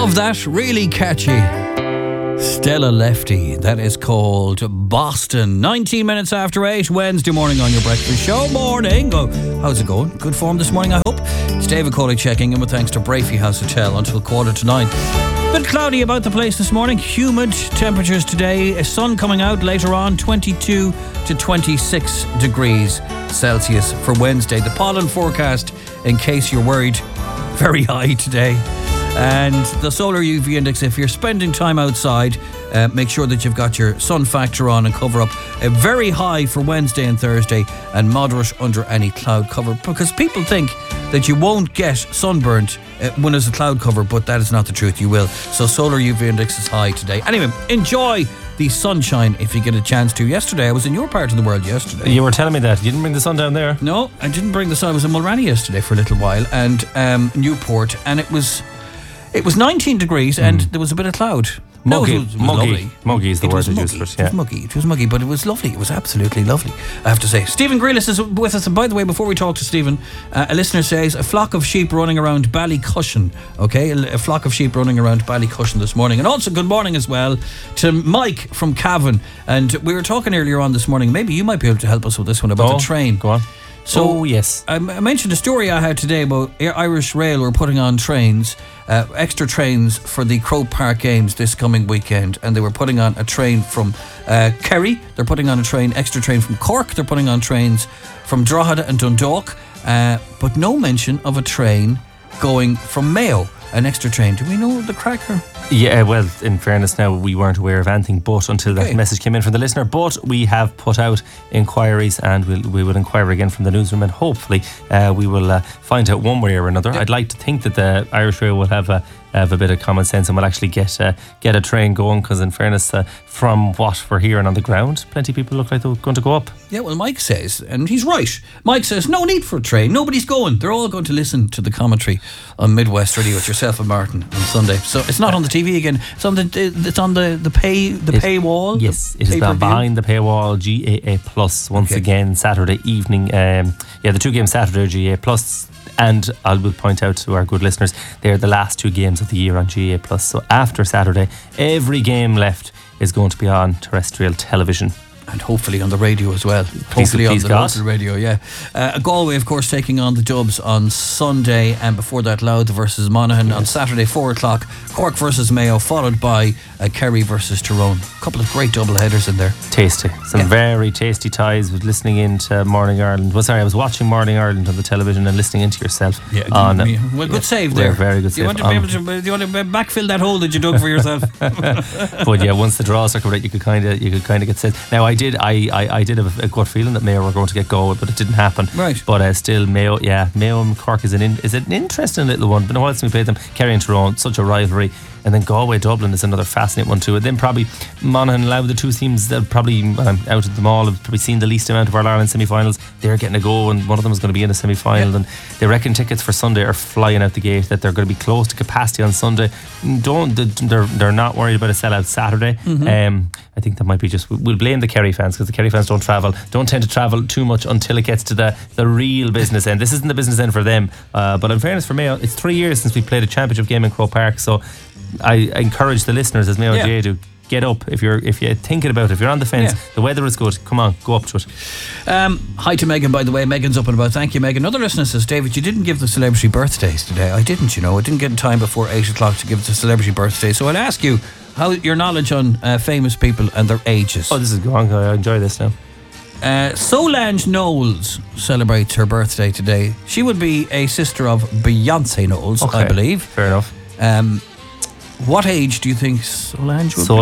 Love that, really catchy. Stella Lefty, that is called Boston. 19 minutes after 8, Wednesday morning on your breakfast show. Morning. How's it going? Good form this morning, I hope. It's David Coley checking in with thanks to Brafey House Hotel until 8:45. Bit cloudy about the place this morning. Humid temperatures today. Sun coming out later on. 22 to 26 degrees Celsius for Wednesday. The pollen forecast, in case you're worried, very high today. And the solar UV index, if you're spending time outside, make sure that you've got your sun factor on and cover up. Very high for Wednesday and Thursday, and moderate under any cloud cover, because people think that you won't get sunburnt when there's a cloud cover, but that is not the truth. You will. So solar UV index is high today. Anyway, enjoy the sunshine if you get a chance to. Yesterday, I was in your part of the world yesterday. You were telling me that. You didn't bring the sun down there? No, I didn't bring the sun. I was in Mulranny yesterday for a little while, and Newport, and it was 19 degrees and there was a bit of cloud. Muggy. No, it was lovely. Muggy is the word I use for it. It was muggy, but it was lovely. It was absolutely lovely, I have to say. Stephen Grealis is with us. And by the way, before we talk to Stephen, a listener says, a flock of sheep running around Ballycushion. Okay, a flock of sheep running around Ballycushion this morning. And also good morning as well to Mike from Cavan. And we were talking earlier on this morning, maybe you might be able to help us with this one about the train. Go on. So, yes. I mentioned a story I had today about Irish Rail were putting on trains, extra trains for the Croke Park Games this coming weekend, and they were putting on a train from Kerry, they're putting on extra train from Cork, they're putting on trains from Drogheda and Dundalk, but no mention of a train going from Mayo, an extra train. Do we know the cracker? Yeah, well, in fairness now, we weren't aware of anything but until that message came in from the listener. But we have put out inquiries, and we will inquire again from the newsroom, and hopefully we will find out one way or another. I'd like to think that the Irish Rail will have a bit of common sense and will actually get a train going, because in fairness, from what we're hearing on the ground, plenty of people look like they're going to go up. Yeah, well, Mike says, and he's right, Mike says no need for a train, nobody's going, they're all going to listen to the commentary on Midwest Radio with yourself and Martin on Sunday. So it's not on the TV again, it's on the paywall. Yes, it is behind the paywall. GAA Plus once again Saturday evening. The 2 games Saturday GAA Plus. And I will point out to our good listeners, they're the last 2 games of the year on GAA Plus. So after Saturday, every game left is going to be on terrestrial television. And hopefully on the radio as well. Hopefully on the local radio, yeah. Galway, of course, taking on the Dubs on Sunday, and before that, Louth versus Monaghan on Saturday, 4 o'clock. Cork versus Mayo, followed by Kerry versus Tyrone. A couple of great double headers in there. Tasty. Some very tasty ties with listening into Morning Ireland. I was watching Morning Ireland on the television and listening into yourself. Yeah, well, good save there. Very good save. Do you want to backfill that hole that you dug for yourself? But yeah, once the draws are coming out, you could kind of get set. Now I did have a gut feeling that Mayo were going to get Galway, but it didn't happen. Right. But still, Mayo and Cork is an interesting little one. But no, else we played them, Kerry and Tyrone, such a rivalry. And then Galway Dublin is another fascinating one too. And then probably Monaghan and Louth, the 2 teams that probably out of them all have probably seen the least amount of our Ireland semi-finals. They're getting a go, and one of them is going to be in a semi-final. And they reckon tickets for Sunday are flying out the gate, that they're going to be close to capacity on Sunday. They're not worried about a sellout Saturday. I think that might be we'll blame the Kerry fans, because the Kerry fans don't tend to travel too much until it gets to the real business end. This isn't the business end for them, but in fairness for Mayo, it's 3 years since we played a championship game in Croke Park, so I encourage the listeners, as Mayo GAA do, get up if you're thinking about it, if you're on the fence. The weather is good, come on, go up to it. Hi to Megan, by the way. Megan's up and about. Thank you, Megan. Another listener says, David, you didn't give the celebrity birthdays today. I didn't, I didn't get in time before 8 o'clock to give the celebrity birthday, so I'd ask you how your knowledge on famous people and their ages. This is going. I enjoy this now. Solange Knowles celebrates her birthday today. She would be a sister of Beyonce Knowles, I believe. Fair enough. What age do you think Solange would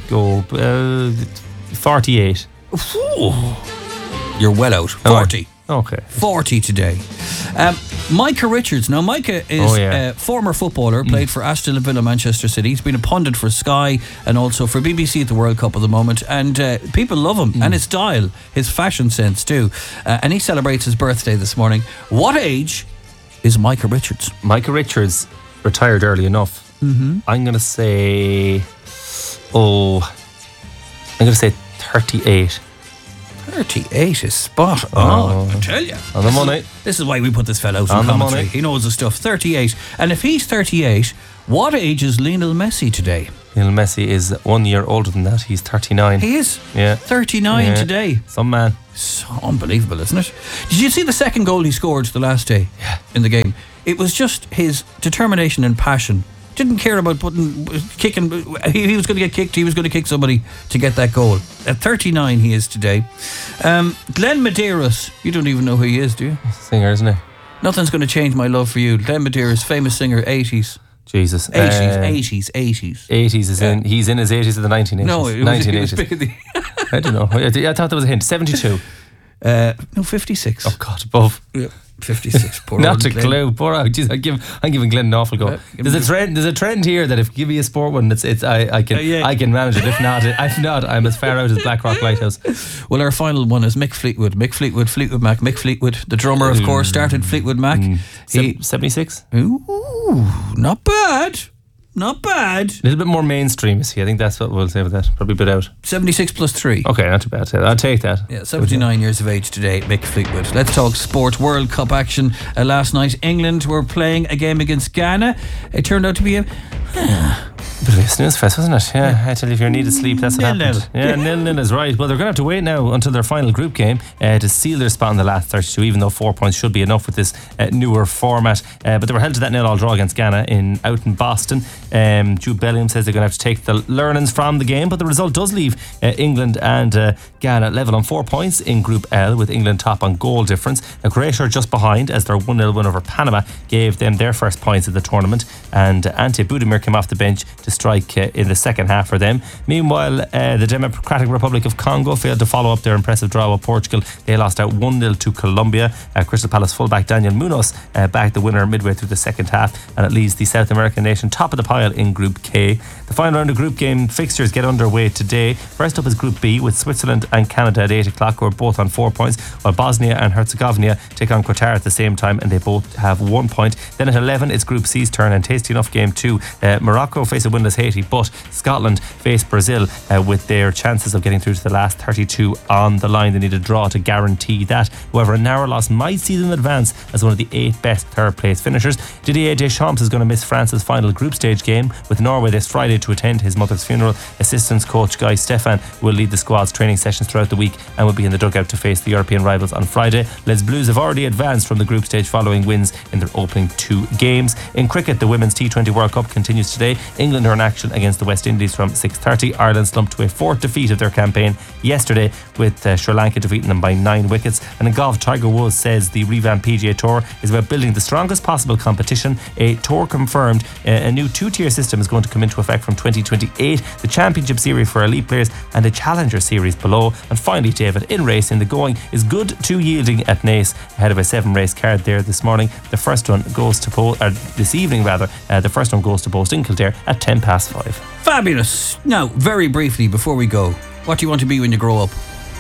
be? 48. Ooh. You're well out. 40. Okay. 40 today. Micah Richards. Now, Micah is a former footballer, played for Aston Villa, Manchester City. He's been a pundit for Sky and also for BBC at the World Cup at the moment. And people love him and his style, his fashion sense too. And he celebrates his birthday this morning. What age is Micah Richards? Micah Richards retired early enough. I'm going to say 38. 38 is spot on, I tell you. On the money. This is why we put this fella out On in the commentary. money. He knows the stuff. 38. And if he's 38, what age is Lionel Messi today? Lionel Messi is 1 year older than that. He's 39. He is? Yeah. 39 today. Some man. So unbelievable, isn't it? Did you see the second goal he scored the last day in the game? It was just his determination and passion. Didn't care about kicking. He was going to get kicked. He was going to kick somebody to get that goal. At 39 he is today. Glenn Medeiros, you don't even know who he is, do you? Singer, isn't he? Nothing's going to change my love for you. Glenn Medeiros, famous singer, 80s. Jesus. 80s. 80s is in. He's in his 80s or the 1980s. No, it was big in the I don't know. I thought there was a hint. 72. no, 56. Oh God, above. Yeah, 56. Poor Not a Glenn. clue. Poor out. Jeez, I'm giving Glenn an awful go. There's a trend here that if you give me a sport one, I can manage it. If not, I'm as far out as Blackrock Lighthouse. Well, our final one is Mick Fleetwood. Fleetwood Mac. Mick Fleetwood, the drummer, of course, started Fleetwood Mac. 76. Ooh, not bad. Not bad. A little bit more mainstream, is he? I think that's what we'll say with that. Probably a bit out. 76 plus 3. Okay, not too bad. I'll take that. Yeah, 79 years of age today, Mick Fleetwood. Let's talk sport. World Cup action. Last night, England were playing a game against Ghana. It turned out to be a bit of a snooze fest, wasn't it? Yeah, I tell you, if you needed sleep, that's what Nil-nil. happened. Yeah, 0-0 is right. Well, they're going to have to wait now until their final group game to seal their spot in the last 32, even though 4 points should be enough with this newer format. But they were held to that 0-0 draw against Ghana out in Boston. Jude Bellingham says they're going to have to take the learnings from the game, but the result does leave England and Ghana level on 4 points in Group L, with England top on goal difference. Now, Croatia are just behind, as their 1-0 win over Panama gave them their first points of the tournament, and Ante Budimir came off the bench to strike in the second half for them. Meanwhile, the Democratic Republic of Congo failed to follow up their impressive draw with Portugal. They lost out 1-0 to Colombia. Crystal Palace fullback Daniel Munoz backed the winner midway through the second half, and it leaves the South American nation top of the pile in Group K. The final round of group game fixtures get underway today. First up is Group B, with Switzerland and Canada at 8 o'clock, who are both on 4 points, while Bosnia and Herzegovina take on Qatar at the same time, and they both have 1 point. Then at 11 it's Group C's turn, and tasty enough game 2. Morocco face a winless Haiti, but Scotland face Brazil with their chances of getting through to the last 32 on the line. They need a draw to guarantee that. However, a narrow loss might see them advance as one of the 8 best third place finishers. Didier Deschamps is going to miss France's final group stage game with Norway this Friday to attend his mother's funeral. Assistant coach Guy Stefan will lead the squad's training sessions throughout the week and will be in the dugout to face the European rivals on Friday. Les Bleus have already advanced from the group stage following wins in their opening 2 games. In cricket, the Women's T20 World Cup continues today. England are in action against the West Indies from 6:30. Ireland slumped to a 4th defeat of their campaign yesterday, with Sri Lanka defeating them by 9 wickets. And in golf, Tiger Woods says the revamped PGA Tour is about building the strongest possible competition. A tour confirmed a new 2-tier system is going to come into effect from 2028. The Championship Series for elite players and a Challenger Series below. And finally, David, in racing, the going is good to yielding at Naas, ahead of a 7-race card there this morning. The first one goes to this evening rather. The first one goes to Post in Kildare at 5:10. fabulous. Now, very briefly before we go, what do you want to be when you grow up?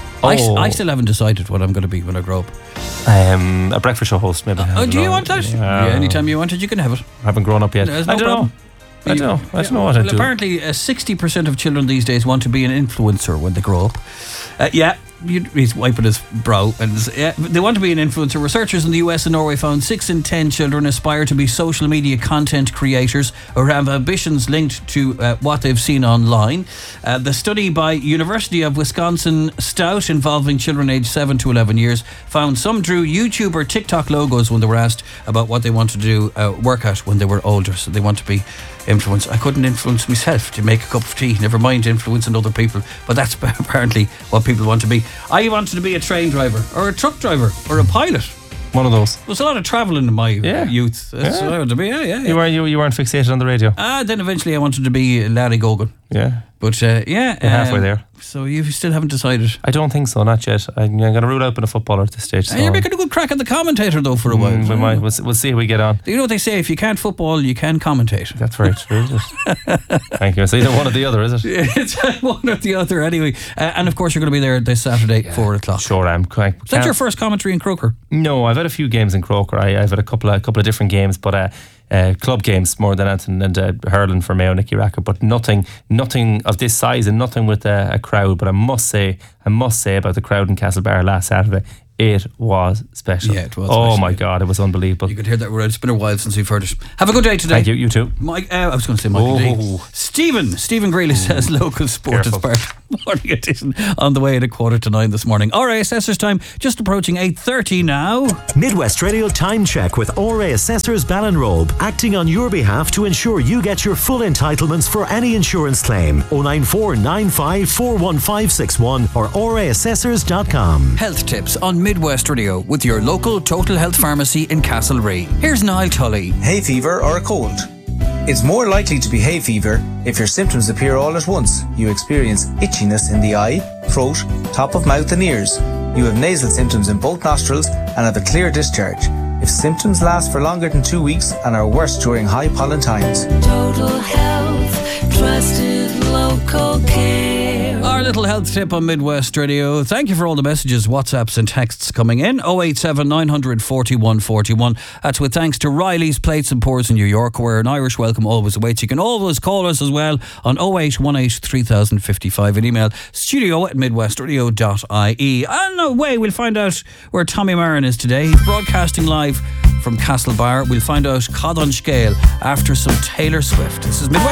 I still haven't decided what I'm going to be when I grow up. A breakfast show host, maybe. Do you want that? Yeah, anytime you want it, you can have it. I haven't grown up yet. There's I no don't problem. know. I don't know what I'd do. Apparently, 60% of children these days want to be an influencer when they grow up. He's wiping his brow. And they want to be an influencer. Researchers in the US and Norway found 6 in 10 children aspire to be social media content creators or have ambitions linked to what they've seen online. The study by University of Wisconsin Stout, involving children aged 7 to 11 years, found some drew YouTube or TikTok logos when they were asked about what they wanted to do work at when they were older. So they want to be influence. I couldn't influence myself to make a cup of tea, never mind influencing other people, but that's apparently what people want to be. I wanted to be a train driver or a truck driver or a pilot. One of those. There was a lot of travelling in my youth. That's what I wanted to be. You weren't fixated on the radio. Then eventually I wanted to be Larry Gogan. Yeah. But You're halfway there. So you still haven't decided? I don't think so, not yet. I'm going to rule out being a footballer at this stage. So. You're making a good crack at the commentator though for a while. We might. We'll see how we get on. You know what they say? If you can't football, you can commentate. That's very true, isn't it? Thank you. It's either one or the other, is it? It's one or the other anyway. And of course you're going to be there this Saturday, 4 o'clock. Sure, I'm. Is that your first commentary in Croker? No, I've had a few games in Croker. I've had a couple of different games, but club games more than anything, and hurling for Mayo Nicky Rackett, but nothing of this size and nothing with a crowd. But I must say about the crowd in Castlebar last Saturday, it was special. Yeah, it was. Oh special. my God, it was unbelievable. You could hear that word. It's been a while since we've heard it. Have a good day today. Thank you. You too. I was going to say Michael D. Stephen Greeley says local sport is part of the morning edition on the way at 8:45 this morning. RA Assessors time, just approaching 8:30 now. Midwest Radio Time Check with RA Assessors Ballinrobe, acting on your behalf to ensure you get your full entitlements for any insurance claim. 094 95 41561 or raassessors.com. Health tips on Midwest Radio with your local Total Health Pharmacy in Castlereagh. Here's Niall Tully. Hay fever or a cold. It's more likely to be hay fever if your symptoms appear all at once. You experience itchiness in the eye, throat, top of mouth and ears. You have nasal symptoms in both nostrils and have a clear discharge. If symptoms last for longer than 2 weeks and are worse during high pollen times. Total Health, trusted local care. Our little health tip on Midwest Radio. Thank you for all the messages, WhatsApps and texts coming in. 087 900 41 41. That's with thanks to Riley's Plates and Pours in New York, where an Irish welcome always awaits. You can always call us as well on 0818 3055 and email studio@midwestradio.ie. And away we'll find out where Tommy Marin is today. He's broadcasting live from Castlebar. We'll find out Cod on Scale after some Taylor Swift. This is Midwest.